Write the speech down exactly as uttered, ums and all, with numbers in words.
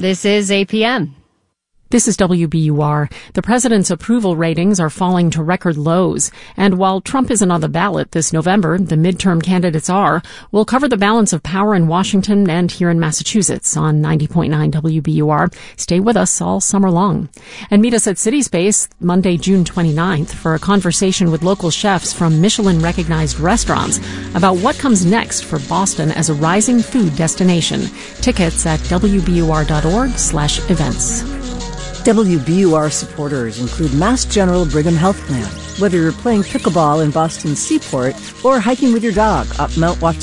This is A P M. This is W B U R. The president's approval ratings are falling to record lows. And while Trump isn't on the ballot this November, the midterm candidates are. We'll cover the balance of power in Washington and here in Massachusetts on ninety point nine W B U R. Stay with us all summer long. And meet us at CitySpace Monday, June twenty-ninth for a conversation with local chefs from Michelin-recognized restaurants about what comes next for Boston as a rising food destination. Tickets at W B U R dot org slash events. W B U R supporters include Mass General Brigham Health Plan. Whether you're playing pickleball in Boston's Seaport or hiking with your dog up Mount Wachusett